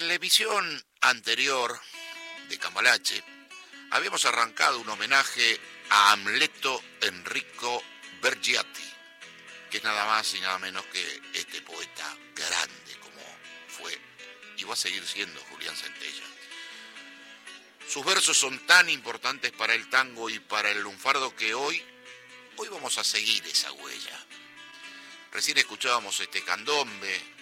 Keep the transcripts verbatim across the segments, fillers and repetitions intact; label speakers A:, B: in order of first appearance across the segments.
A: En la emisión anterior de Cambalache habíamos arrancado un homenaje a Amleto Enrico Bergiati, que es nada más y nada menos que este poeta grande como fue y va a seguir siendo Julián Centella. Sus versos son tan importantes para el tango y para el lunfardo que hoy, hoy vamos a seguir esa huella. Recién escuchábamos este candombe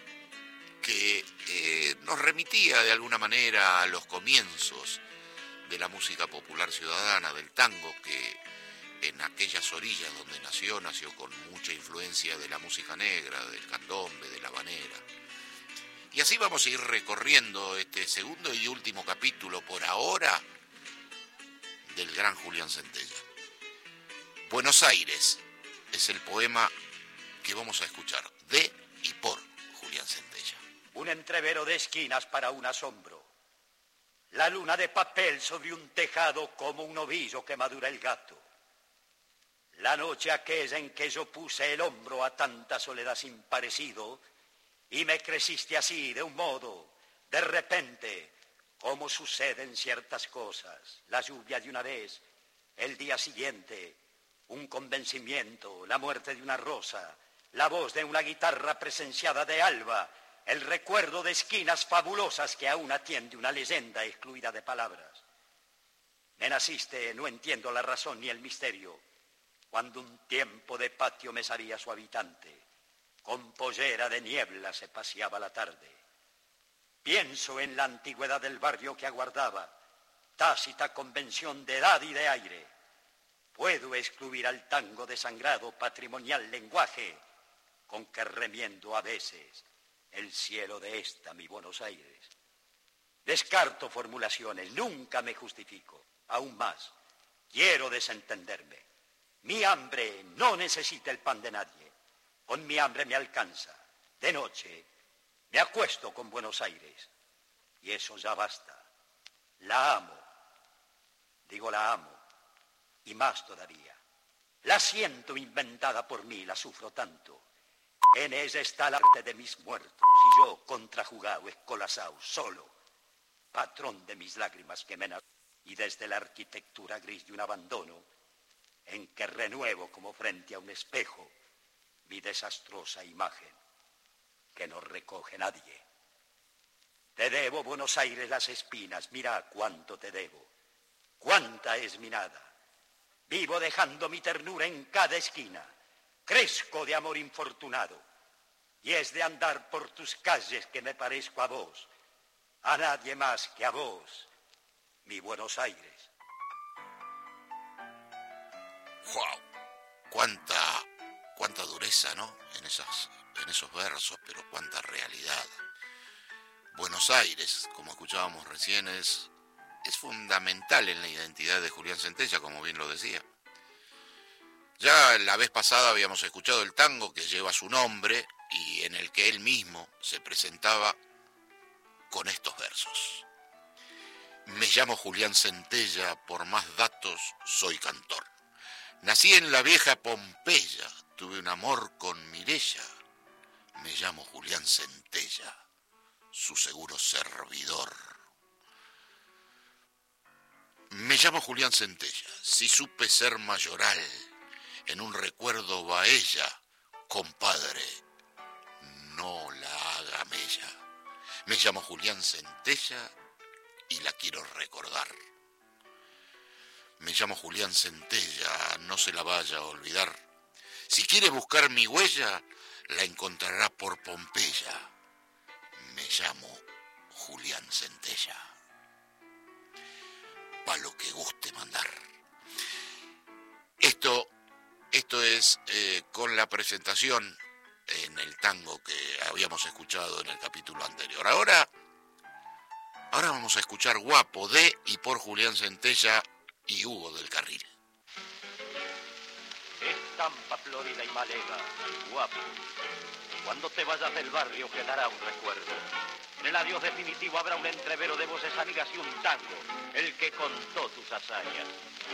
A: que eh, nos remitía de alguna manera a los comienzos de la música popular ciudadana, del tango, que en aquellas orillas donde nació, nació con mucha influencia de la música negra, del candombe, de la habanera. Y así vamos a ir recorriendo este segundo y último capítulo por ahora del gran Julián Centella. Buenos Aires es el poema que vamos a escuchar de y por Julián Centella.
B: Un entrevero de esquinas para un asombro. La luna de papel sobre un tejado como un ovillo que madura el gato. La noche aquella en que yo puse el hombro a tanta soledad sin parecido y me creciste así de un modo, de repente, como suceden ciertas cosas. La lluvia de una vez, el día siguiente, un convencimiento, la muerte de una rosa, la voz de una guitarra presenciada de alba, el recuerdo de esquinas fabulosas que aún atiende una leyenda excluida de palabras. Me naciste, no entiendo la razón ni el misterio, cuando un tiempo de patio me sabía su habitante, con pollera de niebla se paseaba la tarde. Pienso en la antigüedad del barrio que aguardaba, tácita convención de edad y de aire. Puedo excluir al tango desangrado patrimonial lenguaje, con que remiendo a veces el cielo de esta mi Buenos Aires. Descarto formulaciones, nunca me justifico. Aún más, quiero desentenderme. Mi hambre no necesita el pan de nadie. Con mi hambre me alcanza. De noche me acuesto con Buenos Aires. Y eso ya basta. La amo. Digo la amo. Y más todavía. La siento inventada por mí, la sufro tanto. En ella está la arte de mis muertos, y yo, contrajugado, escolazao, solo, patrón de mis lágrimas que me nacen, y desde la arquitectura gris de un abandono, en que renuevo como frente a un espejo, mi desastrosa imagen, que no recoge nadie. Te debo, Buenos Aires, las espinas, mira cuánto te debo, cuánta es mi nada. Vivo dejando mi ternura en cada esquina. Crezco de amor infortunado, y es de andar por tus calles que me parezco a vos, a nadie más que a vos, mi Buenos Aires.
A: ¡Wow! Cuánta, cuánta dureza, ¿no? En esas, en esos versos, pero cuánta realidad. Buenos Aires, como escuchábamos recién, es, es fundamental en la identidad de Julián Centella, como bien lo decía. Ya la vez pasada habíamos escuchado el tango que lleva su nombre y en el que él mismo se presentaba con estos versos. Me llamo Julián Centella, por más datos soy cantor. Nací en la vieja Pompeya, tuve un amor con Mireya. Me llamo Julián Centella, su seguro servidor. Me llamo Julián Centella, si supe ser mayoral. En un recuerdo va ella, compadre, no la haga mella. Me llamo Julián Centella y la quiero recordar. Me llamo Julián Centella, no se la vaya a olvidar. Si quiere buscar mi huella, la encontrará por Pompeya. Me llamo Julián Centella. Pa' lo que guste mandar. Esto... Esto es eh, con la presentación en el tango que habíamos escuchado en el capítulo anterior. Ahora, ahora vamos a escuchar Guapo de y por Julián Centella y Hugo del Carril.
B: Estampa florida y malega, guapo. Cuando te vayas del barrio quedará un recuerdo. En el adiós definitivo habrá un entrevero de voces amigas y un tango, el que contó tus hazañas.